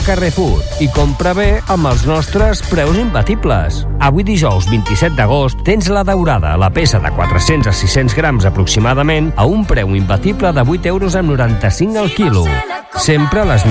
Carrefour i compra bé amb els nostres preus imbatibles. Avui dijous 27 d'agost tens la daurada, la peça de 400 a 600 grams aproximadament, a un preu imbatible de 8,95 € al quilo. Sempre les